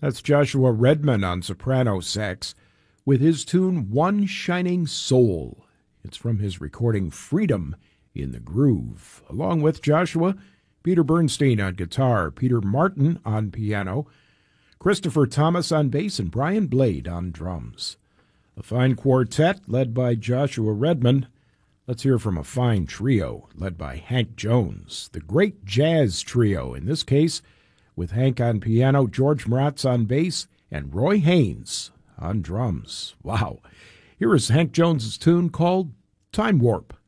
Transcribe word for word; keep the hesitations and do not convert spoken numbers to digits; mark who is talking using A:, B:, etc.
A: That's Joshua Redman on soprano sax with his tune One Shining Soul. It's from his recording Freedom in the Groove. Along with Joshua, Peter Bernstein on guitar, Peter Martin on piano, Christopher Thomas on bass, and Brian Blade on drums. A fine quartet led by Joshua Redman. Let's hear from a fine trio led by Hank Jones, the great jazz trio, in this case with Hank on piano, George Maratz on bass, and Roy Haynes on drums. Wow. Here is Hank Jones's tune called Time Warp.